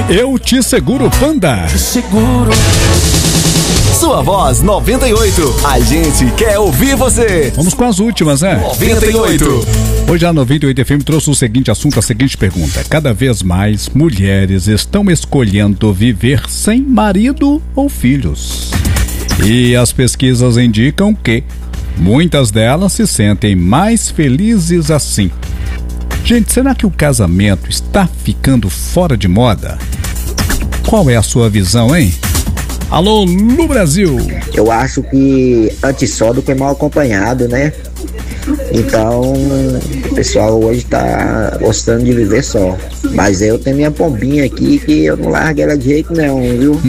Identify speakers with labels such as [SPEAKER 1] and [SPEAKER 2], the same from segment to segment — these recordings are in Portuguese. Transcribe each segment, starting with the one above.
[SPEAKER 1] Eu te seguro, Panda.
[SPEAKER 2] Te seguro.
[SPEAKER 3] Sua voz 98. A gente quer ouvir você.
[SPEAKER 1] Vamos com as últimas, né?
[SPEAKER 3] 98.
[SPEAKER 1] Hoje a 98 FM trouxe o seguinte assunto, a seguinte pergunta: cada vez mais mulheres estão escolhendo viver sem marido ou filhos. E as pesquisas indicam que muitas delas se sentem mais felizes assim. Gente, será que o casamento está ficando fora de moda? Qual é a sua visão, hein? Alô, no Brasil!
[SPEAKER 4] Eu acho que antes só do que mal acompanhado, né? Então, o pessoal hoje tá gostando de viver só. Mas eu tenho minha pombinha aqui que eu não largo ela de jeito nenhum, viu?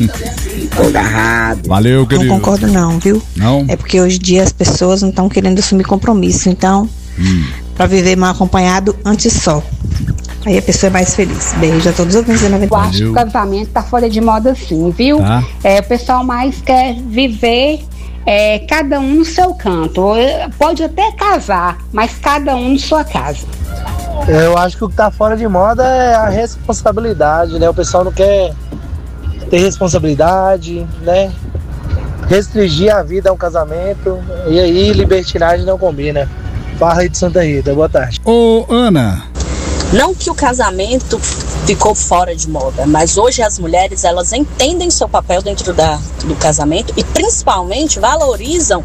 [SPEAKER 4] Tô agarrado.
[SPEAKER 1] Valeu, querido.
[SPEAKER 5] Não concordo não, viu?
[SPEAKER 1] Não?
[SPEAKER 5] É porque hoje em dia as pessoas não estão querendo assumir compromisso. Então, pra viver mal acompanhado, antes só. Aí a pessoa é mais feliz. Beijo a todos os ouvintes da 98.
[SPEAKER 6] Eu acho que o casamento tá fora de moda sim, viu?
[SPEAKER 1] Tá.
[SPEAKER 6] O pessoal mais quer viver cada um no seu canto. Pode até casar, mas cada um na sua casa.
[SPEAKER 7] Eu acho que o que tá fora de moda é a responsabilidade, né? O pessoal não quer ter responsabilidade, né? Restringir a vida a um casamento, e aí libertinagem não combina. Fala aí de Santa Rita, boa tarde.
[SPEAKER 1] Ô, Ana.
[SPEAKER 8] Não que o casamento ficou fora de moda, mas hoje as mulheres, elas entendem seu papel dentro do casamento e principalmente valorizam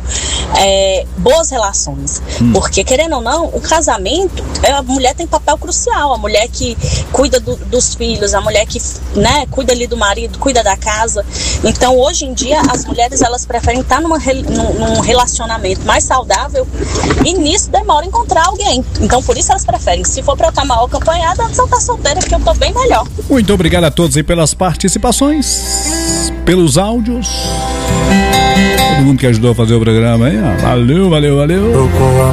[SPEAKER 8] boas relações. Porque, querendo ou não, o casamento, a mulher tem papel crucial, a mulher que cuida dos filhos, a mulher que, né, cuida ali do marido, cuida da casa. Então, hoje em dia, as mulheres, elas preferem estar num relacionamento mais saudável e nisso demora encontrar alguém. Então, por isso elas preferem. Se for pra eu estar mal acompanhada, antes eu estar solteira, porque eu tô bem melhor.
[SPEAKER 1] Muito obrigado a todos aí pelas participações, pelos áudios. Todo mundo que ajudou a fazer o programa aí, ó. Valeu.